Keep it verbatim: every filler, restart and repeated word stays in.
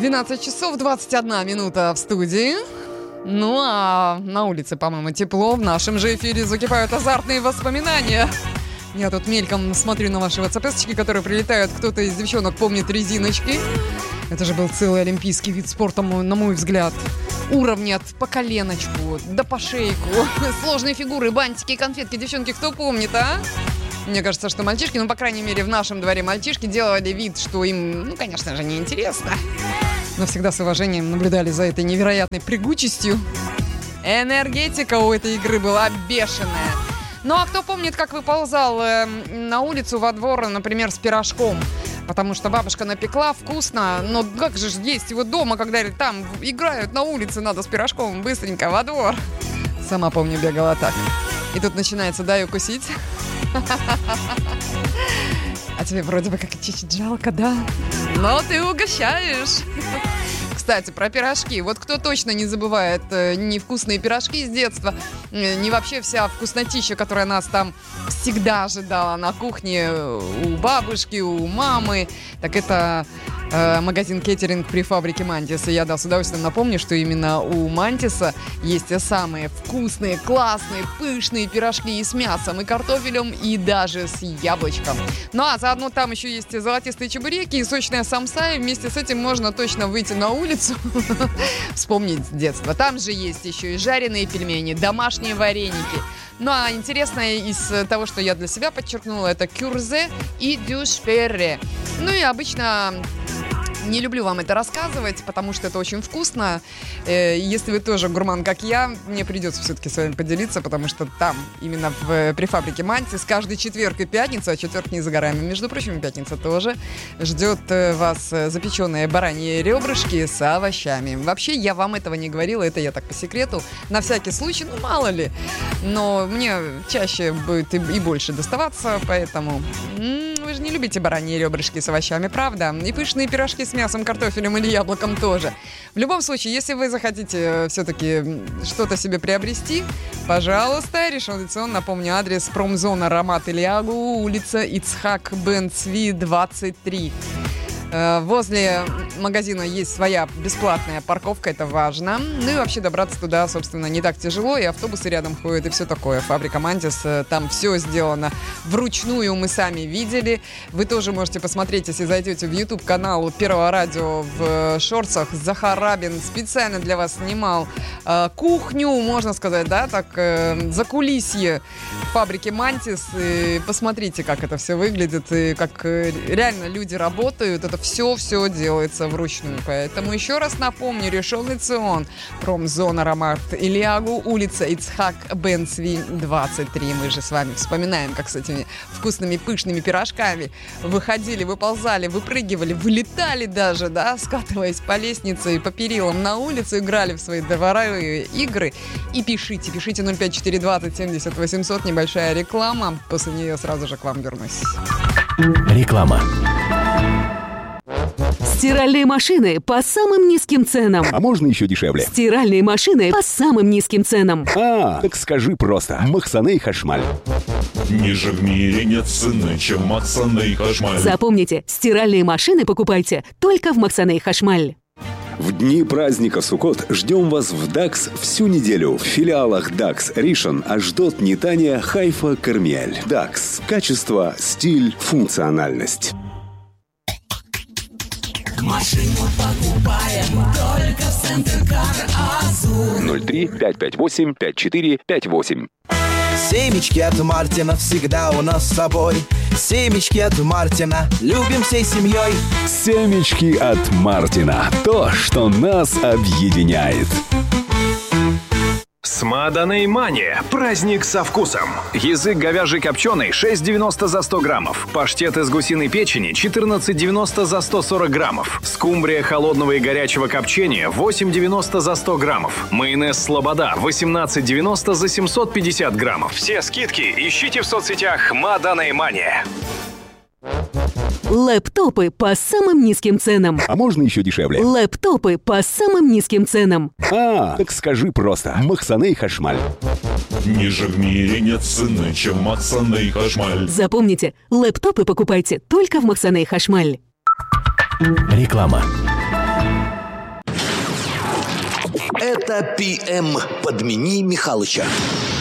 двенадцать часов двадцать одна минута в студии. Ну а на улице, по-моему, тепло. В нашем же эфире закипают азартные воспоминания. Я тут мельком смотрю на ваши ватсапесочки, которые прилетают. Кто-то из девчонок помнит резиночки. Это же был целый олимпийский вид спорта, на мой взгляд. Уровни от по коленочку, да по шейку. Сложные фигуры, бантики, конфетки. Девчонки, кто помнит, а? Мне кажется, что мальчишки, ну, по крайней мере, в нашем дворе мальчишки делали вид, что им, ну, конечно же, неинтересно. Но всегда с уважением наблюдали за этой невероятной прыгучестью. Энергетика у этой игры была бешеная. Ну, а кто помнит, как выползал э, на улицу, во двор, например, с пирожком? Потому что бабушка напекла вкусно, но как же есть его дома, когда там играют на улице, надо с пирожком быстренько во двор. Сама помню, бегала так. И тут начинается, дай укусить. А тебе вроде бы как чуть-чуть жалко, да? Но ты угощаешь. Кстати, про пирожки. Вот кто точно не забывает э, ни вкусные пирожки с детства, э, ни вообще вся вкуснотища, которая нас там всегда ожидала на кухне у бабушки, у мамы, так это э, магазин кеттеринг при фабрике Мантис. И я, да, с удовольствием напомню, что именно у Мантиса есть те самые вкусные, классные, пышные пирожки и с мясом, и картофелем, и даже с яблочком. Ну а заодно там еще есть золотистые чебуреки и сочная самса, и вместе с этим можно точно выйти на улицу, вспомнить детство. Там же есть еще и жареные пельмени, домашние вареники. Ну а интересное из того, что я для себя подчеркнула, это кюрзе и дюшперре. Ну и обычно не люблю вам это рассказывать, потому что это очень вкусно. Если вы тоже гурман, как я, мне придется все-таки с вами поделиться, потому что там, именно в, при фабрике Мантис, каждый четверг и пятницу, а четверг не за горами, между прочим, пятница тоже, ждет вас запеченные бараньи ребрышки с овощами. Вообще, я вам этого не говорила, это я так по секрету, на всякий случай, ну, мало ли. Но мне чаще будет и, и больше доставаться, поэтому м-м, вы же не любите бараньи ребрышки с овощами, правда? И пышные пирожки с мясом, картофелем или яблоком тоже. В любом случае, если вы захотите все-таки что-то себе приобрести, пожалуйста, Ришон ле-Цион, напомню, адрес промзона Рамат Элиагу, улица Ицхак бен Цви, двадцать три. Возле магазина есть своя бесплатная парковка, это важно. Ну и вообще добраться туда, собственно, не так тяжело, и автобусы рядом ходят, и все такое. Фабрика Мантис, там все сделано вручную, мы сами видели. Вы тоже можете посмотреть, если зайдете в YouTube-канал Первого радио в шортсах. Захар Рабин специально для вас снимал э, кухню, можно сказать, да, так, э, закулисье фабрики Мантис. И посмотрите, как это все выглядит, и как э, реально люди работают. Это все-все делается вручную. Поэтому еще раз напомню, Ришон ле-Цион, промзона Рамат Элиагу, улица Ицхак бен Цви, двадцать три. Мы же с вами вспоминаем, как с этими вкусными пышными пирожками выходили, выползали, выпрыгивали, вылетали даже, да, скатываясь по лестнице и по перилам на улицу, играли в свои дворовые игры. И пишите, пишите ноль пять четыре двадцать семьдесят восемьсот, небольшая реклама. После нее сразу же к вам вернусь. Реклама. Стиральные машины по самым низким ценам. А можно еще дешевле? Стиральные машины по самым низким ценам. А, так скажи просто. Махсаней Хашмаль. Ниже в мире нет цены, чем Махсаней Хашмаль. Запомните, стиральные машины покупайте только в Махсаней Хашмаль. В дни праздника Суккот ждем вас в ДАКС всю неделю. В филиалах ДАКС Ришон, Ашдод, Нетания, Хайфа, Кармиэль. ДАКС. Качество, стиль, функциональность. Машину покупаем только в Центр Кар Азу. ноль три пять пять восемь пять четыре пять восемь. Семечки от Мартина всегда у нас с собой. Семечки от Мартина любим всей семьей. Семечки от Мартина. То, что нас объединяет. Смаданей Мания. Праздник со вкусом. Язык говяжий копченый шесть девяносто за сто граммов. Паштет из гусиной печени четырнадцать девяносто за сто сорок граммов. Скумбрия холодного и горячего копчения восемь девяносто за сто граммов. Майонез Слобода восемнадцать девяносто за семьсот пятьдесят граммов. Все скидки ищите в соцсетях Смаданей Мания. Лэптопы по самым низким ценам. А можно еще дешевле? Лэптопы по самым низким ценам. А, так скажи просто. Махсаней Хашмаль. Ниже в мире нет цены, чем Махсаней Хашмаль. Запомните, лэптопы покупайте только в Махсаней Хашмаль. Реклама. Это пи эм «Подмени Михалыча».